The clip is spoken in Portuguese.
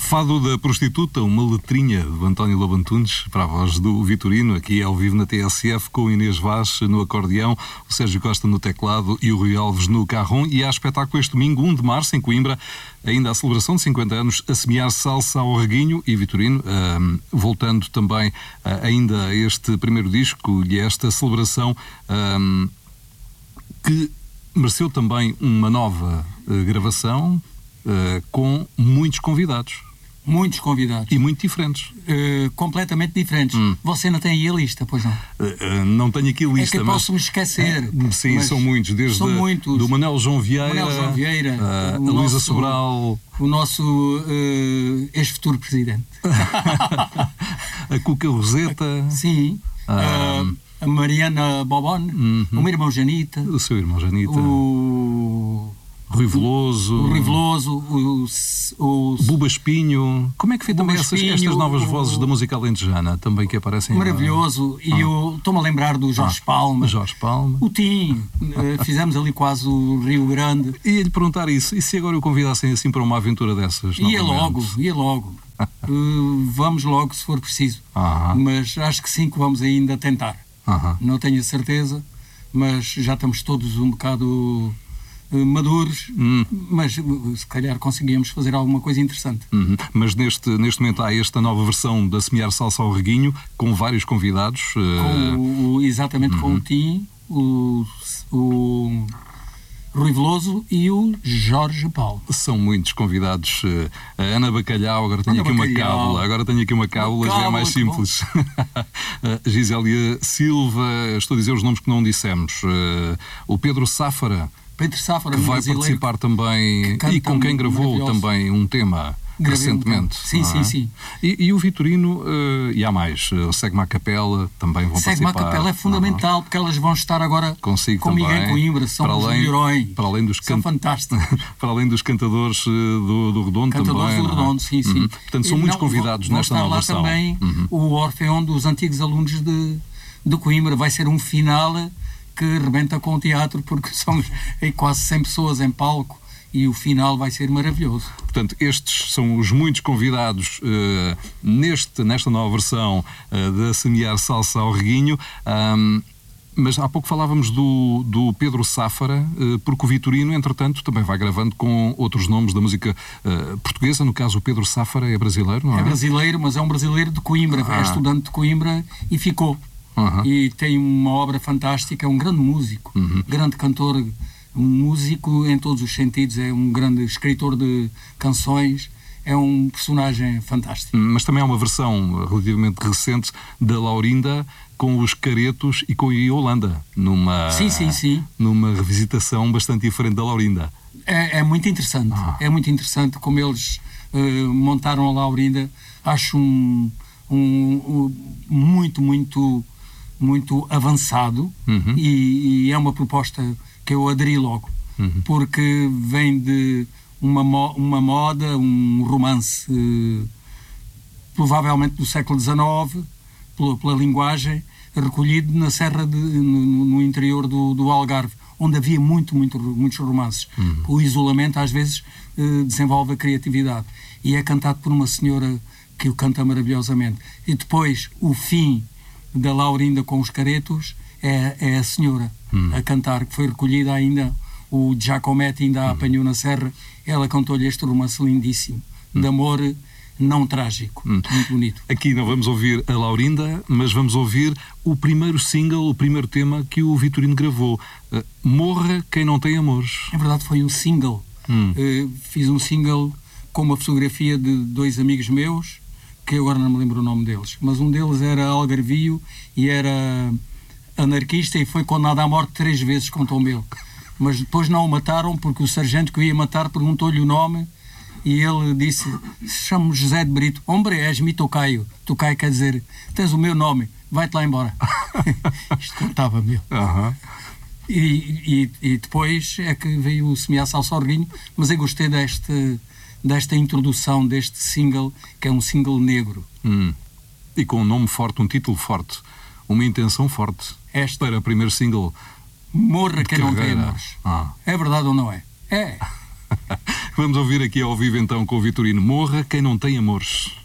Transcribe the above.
Fado da Prostituta, uma letrinha do António Lobo Antunes, para a voz do Vitorino, aqui ao vivo na TSF, com Inês Vaz no acordeão, o Sérgio Costa no teclado e o Rui Alves no carrom. E há espetáculo este domingo, 1 de março, em Coimbra, ainda a celebração de 50 anos, a semear salsa ao reguinho. E Vitorino, voltando também ainda a este primeiro disco e a esta celebração, que mereceu também uma nova gravação, com muitos convidados. Muitos convidados. E muito diferentes. Completamente diferentes. Você não tem aí a lista, pois não? Não tenho aqui a lista. É que posso me esquecer. Sim, são muitos. Desde do Manuel João Vieira, a Luísa Sobral, o nosso ex-futuro presidente. A Cuca Roseta. Sim. A Mariana Bobone. O meu irmão Janita. O seu irmão Janita. O Rui Veloso, o Buba Espinho. Como é que foi também estas novas vozes da música alentejana também que aparecem? Maravilhoso. E eu estou-me a lembrar do Jorge Palma. Jorge Palma. O Tim. Fizemos ali quase o Rio Grande. Ia-lhe perguntar isso. E se agora o convidassem assim para uma aventura dessas? Ia logo. Vamos logo, se for preciso. Mas acho que sim, que vamos ainda tentar. Não tenho a certeza, mas já estamos todos um bocado maduros, mas se calhar conseguíamos fazer alguma coisa interessante. Mas neste momento há esta nova versão da Semear Salsa ao Reguinho, com vários convidados. Exatamente, com o Tim, o Rui Veloso e o Jorge Paulo. São muitos convidados. A Ana Bacalhau, agora tenho aqui uma cábula, já é mais simples. Gisélia Silva, estou a dizer os nomes que não dissemos. O Pedro Sáfara, que vai participar também e com quem gravou também um tema recentemente. Sim. E o Vitorino, e há mais, o Segue-me à Capela também vão participar. Segue-me à Capela é fundamental, porque elas vão estar agora comigo em Coimbra, são os melhorões, são fantásticos. Para além dos cantadores do Redondo também. Cantadores do Redondo, sim. Portanto, são muitos convidados nesta nova versão. Vão estar lá também o Orfeão dos antigos alunos de Coimbra. Vai ser um final que rebenta com o teatro, porque são quase 100 pessoas em palco e o final vai ser maravilhoso. Portanto, estes são os muitos convidados nesta nova versão da Semear Salsa ao Reguinho. Mas há pouco falávamos do Pedro Sáfara, porque o Vitorino, entretanto, também vai gravando com outros nomes da música portuguesa. No caso, o Pedro Sáfara é brasileiro, não é? É brasileiro, mas é um brasileiro de Coimbra. É estudante de Coimbra e ficou. E tem uma obra fantástica, é um grande músico, grande cantor, um músico em todos os sentidos, é um grande escritor de canções, é um personagem fantástico. Mas também há uma versão relativamente recente da Laurinda com os Caretos e com a Yolanda, numa revisitação bastante diferente da Laurinda. É muito interessante, é muito interessante como eles montaram a Laurinda. Acho muito avançado e é uma proposta que eu aderi logo, porque vem de uma moda, um romance provavelmente do século XIX, pela linguagem, recolhido na serra no interior do Algarve, onde havia muitos romances. O isolamento às vezes desenvolve a criatividade, e é cantado por uma senhora que o canta maravilhosamente. E depois o fim da Laurinda com os Caretos é a senhora a cantar, que foi recolhida ainda, o Giacometti ainda a apanhou na serra. Ela cantou-lhe este romance lindíssimo, de amor não trágico, muito bonito. Aqui não vamos ouvir a Laurinda, mas vamos ouvir o primeiro single, o primeiro tema que o Vitorino gravou, Morra Quem Não Tem Amores. É verdade, foi um single. Fiz um single com uma fotografia de 2 amigos meus, que agora não me lembro o nome deles, mas um deles era algarvio e era anarquista e foi condenado à morte 3 vezes, contou-me ele. Mas depois não o mataram, porque o sargento que o ia matar perguntou-lhe o nome e ele disse: chamo-me José de Brito. Hombre, és-me tocaio. Tocaio quer dizer, tens o meu nome, vai-te lá embora. Isto contava-me. E depois é que veio o Semear Salsa ao Reguinho, mas eu gostei desta introdução deste single, que é um single negro. E com um nome forte, um título forte, uma intenção forte. Para o primeiro single. Morra Quem Não Tem Amores. É verdade ou não é? É. Vamos ouvir aqui ao vivo então com o Vitorino. Morra quem não tem amores.